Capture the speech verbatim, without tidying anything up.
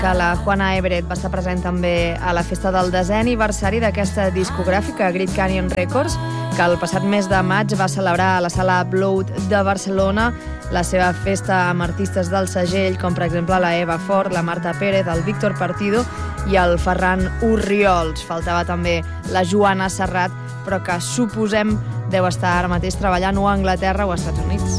que la Juana Everett va estar present també a la festa del desè aniversari d'aquesta discogràfica, Great Canyon Records, que el passat mes de maig va celebrar a la Sala Bloat de Barcelona la seva festa amb artistes del segell, com per exemple la Eva Ford, la Marta Pérez, el Víctor Partido i el Ferran Orriols. Faltava també la Joana Serrat, però que suposem deu estar ara mateix treballant o a Anglaterra o a Estats Units.